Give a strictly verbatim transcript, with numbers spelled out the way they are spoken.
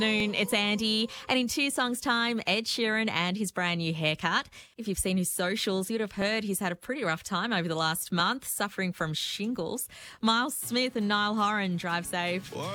Noon, it's Andy, and in two songs' time, Ed Sheeran and his brand new haircut. If you've seen his socials, you'd have heard he's had a pretty rough time over the last month, suffering from shingles. Miles Smith and Niall Horan, drive safe.